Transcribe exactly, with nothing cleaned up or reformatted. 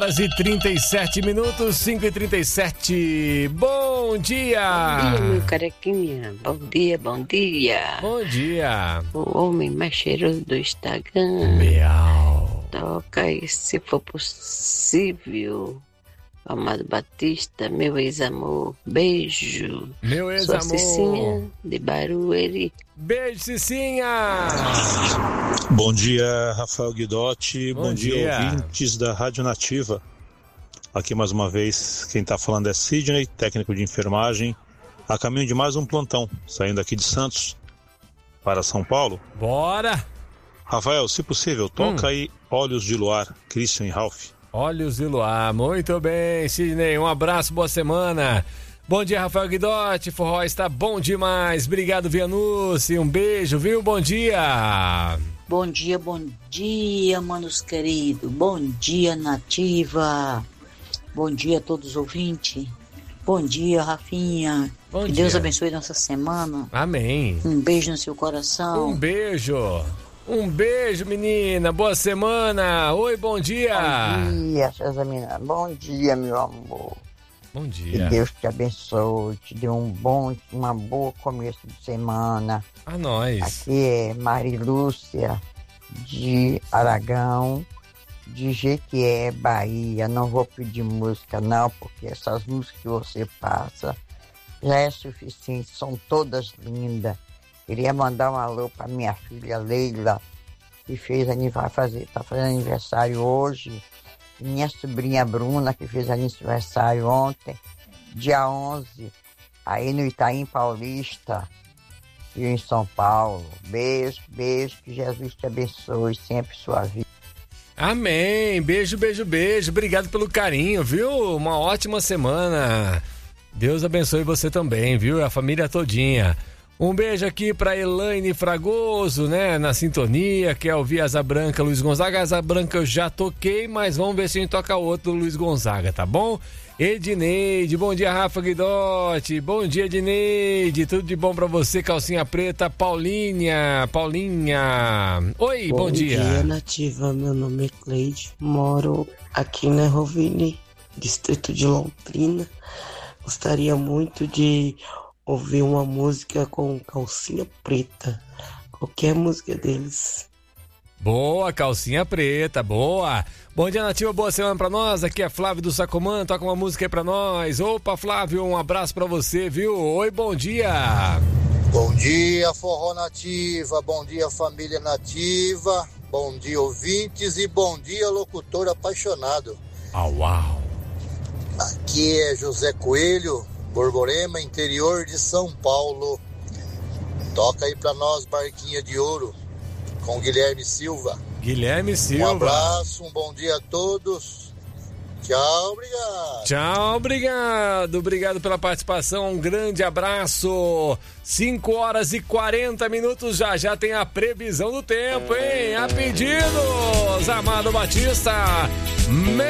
E trinta e sete minutos, cinco e trinta e sete. Bom dia! Bom dia, meu carequinha. Bom dia, bom dia. Bom dia. O homem mais cheiroso do Instagram. Miau. Toca aí, se for possível. Amado Batista, meu ex-amor. Beijo. Meu ex-amor. Sua Cicinha de Barueri. Beijo, Cicinha. Bom dia, Rafael Guidotti. Bom, Bom dia. dia, ouvintes da Rádio Nativa. Aqui mais uma vez, quem está falando é Sidney, técnico de enfermagem, a caminho de mais um plantão, saindo aqui de Santos para São Paulo. Bora! Rafael, se possível, toca hum. aí Olhos de Luar, Christian e Ralph. Olhos de Luar, muito bem, Sidney, um abraço, boa semana. Bom dia, Rafael Guidotti, forró está bom demais, obrigado, Vianucci, um beijo, viu? Bom dia! Bom dia, bom dia, manos queridos, bom dia, Nativa, bom dia a todos os ouvintes, bom dia, Rafinha, bom que dia. Deus abençoe nossa semana. Amém. Um beijo no seu coração. Um beijo. Um beijo, menina. Boa semana. Oi, bom dia. Bom dia, Cesamina. Bom dia, meu amor. Bom dia. Que Deus te abençoe, te dê um bom, uma boa começo de semana. A nós. Aqui é Marilúcia de Aragão, de Jequié, Bahia. Não vou pedir música não, porque essas músicas que você passa já é suficiente, são todas lindas. Queria mandar um alô para minha filha Leila, que fez aniversário, está fazendo aniversário hoje. E minha sobrinha Bruna, que fez aniversário ontem, dia onze, aí no Itaim Paulista, e em São Paulo. Beijo, beijo, que Jesus te abençoe sempre sua vida. Amém. Beijo, beijo, beijo. Obrigado pelo carinho, viu? Uma ótima semana. Deus abençoe você também, viu? A família todinha. Um beijo aqui pra Elaine Fragoso, né, na sintonia, quer ouvir Asa Branca, Luiz Gonzaga. Asa Branca eu já toquei, mas vamos ver se a gente toca outro do Luiz Gonzaga, tá bom? Edneide, bom dia, Rafa Guidotti, bom dia, Edneide, tudo de bom pra você, calcinha preta. Paulinha, Paulinha, oi, bom, bom dia. Bom dia, Nativa, meu nome é Cleide, moro aqui na Rovini, distrito de Londrina. Gostaria muito de ouvir uma música com calcinha preta, qualquer música deles. Boa, calcinha preta, boa. Bom dia, Nativa, boa semana pra nós, aqui é Flávio do Sacomã, toca uma música aí pra nós. Opa, Flávio, um abraço pra você, viu? Oi, bom dia. Bom dia, Forró Nativa, bom dia, família Nativa, bom dia, ouvintes, e bom dia, locutor apaixonado. Au, uau. Aqui é José Coelho, Borborema, interior de São Paulo. Toca aí pra nós, Barquinha de Ouro, com Guilherme Silva. Guilherme Silva. Um abraço, um bom dia a todos. Tchau, obrigado. Tchau, obrigado. Obrigado pela participação. Um grande abraço. cinco horas e quarenta minutos. Já já tem a previsão do tempo, hein? A pedidos, Amado Batista.